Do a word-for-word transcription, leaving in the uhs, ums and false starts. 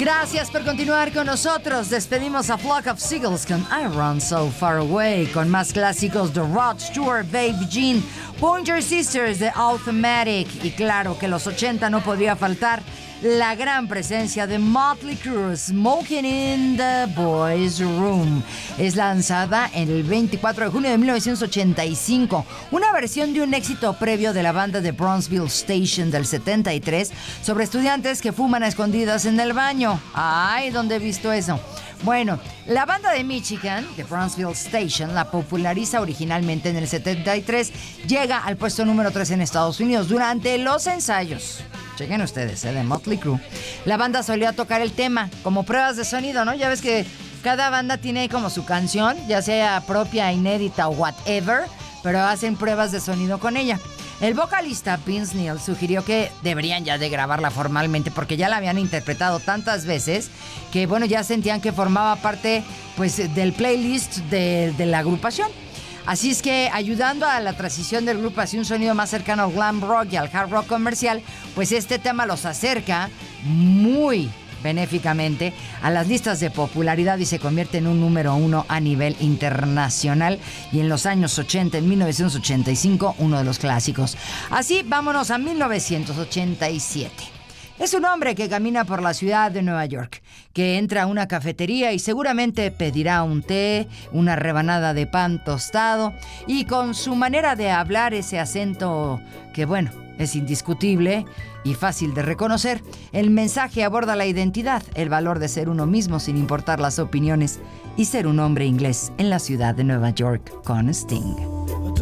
Gracias por continuar con nosotros. Despedimos a Flock of Seagulls con I Run So Far Away, con más clásicos de Rod Stewart, Babe Jean, Pointer Sisters de Automatic, y claro que los ochenta no podría faltar la gran presencia de Motley Crue, Smoking in the Boys Room. Es lanzada en el veinticuatro de junio de mil novecientos ochenta y cinco, una versión de un éxito previo de la banda de Bronzeville Station del setenta y tres sobre estudiantes que fuman a escondidas en el baño. Ay, ¿dónde he visto eso? Bueno, la banda de Michigan, de Bronzeville Station, la populariza originalmente en el setenta y tres, llega al puesto número tres en Estados Unidos durante los ensayos. Chequen ustedes, ¿eh? De Motley Crue. La banda solía tocar el tema como pruebas de sonido, ¿no? Ya ves que cada banda tiene como su canción, ya sea propia, inédita o whatever, pero hacen pruebas de sonido con ella. El vocalista Vince Neil sugirió que deberían ya de grabarla formalmente porque ya la habían interpretado tantas veces que, bueno, ya sentían que formaba parte, pues, del playlist de, de la agrupación. Así es que, ayudando a la transición del grupo hacia un sonido más cercano al glam rock y al hard rock comercial, pues este tema los acerca muy benéficamente a las listas de popularidad y se convierte en un número uno a nivel internacional, y en los años ochenta, en mil novecientos ochenta y cinco, uno de los clásicos. Así, vámonos a mil novecientos ochenta y siete. Es un hombre que camina por la ciudad de Nueva York, que entra a una cafetería y seguramente pedirá un té, una rebanada de pan tostado, y con su manera de hablar, ese acento que, bueno, es indiscutible y fácil de reconocer, el mensaje aborda la identidad, el valor de ser uno mismo sin importar las opiniones y ser un hombre inglés en la ciudad de Nueva York con Sting.